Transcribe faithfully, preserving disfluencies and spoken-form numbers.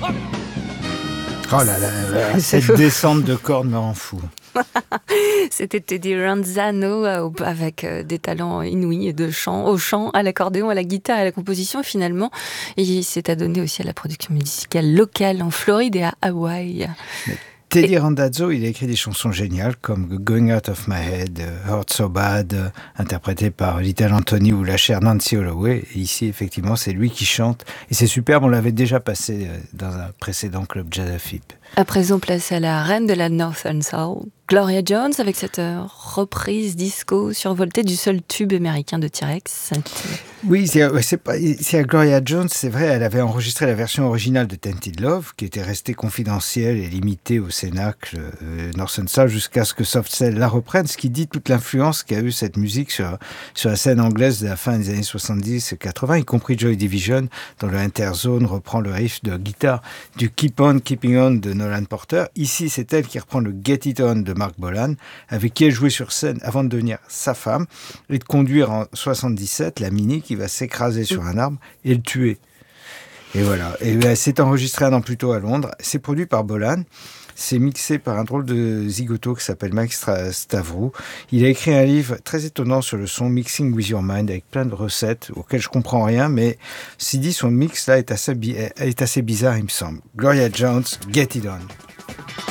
Oh là là, cette descente de cordes me rend fou. C'était Teddy Ranzano euh, avec euh, des talents inouïs de chant, au chant, à l'accordéon, à la guitare, à la composition finalement. Et il s'est adonné aussi à la production musicale locale en Floride et à Hawaï. Mais Teddy Randazzo, il a écrit des chansons géniales comme Going Out of My Head, Hurt So Bad, euh, interprété par Little Anthony ou la chère Nancy Holloway. Et ici, effectivement, c'est lui qui chante. Et c'est superbe, on l'avait déjà passé euh, dans un précédent club jazz à F I P. À présent, place à la reine de la Northern Soul, Gloria Jones, avec cette euh, reprise disco survoltée du seul tube américain de T-Rex. Oui, c'est, c'est, pas, c'est à Gloria Jones, c'est vrai, elle avait enregistré la version originale de Tainted Love, qui était restée confidentielle et limitée au Cénacle euh, Northern Soul jusqu'à ce que Soft Cell la reprenne, ce qui dit toute l'influence qu'a eu cette musique sur, sur la scène anglaise de la fin des années soixante-dix et quatre-vingts, y compris Joy Division, dont le Interzone reprend le riff de guitare du Keep On Keeping On de Nolan Porter. Ici, c'est elle qui reprend le Get It On de Mark Bolan, avec qui elle jouait sur scène avant de devenir sa femme et de conduire en soixante-dix-sept la Mini qui va s'écraser sur un arbre et le tuer. Et voilà. Et ben, c'est enregistré un an plus tôt à Londres. C'est produit par Bolan. C'est mixé par un drôle de zigoto qui s'appelle Mike Stavrou. Il a écrit un livre très étonnant sur le son, Mixing with Your Mind, avec plein de recettes auxquelles je comprends rien, mais si dit son mix là est assez, est assez bizarre, il me semble. Gloria Jones, Get It On.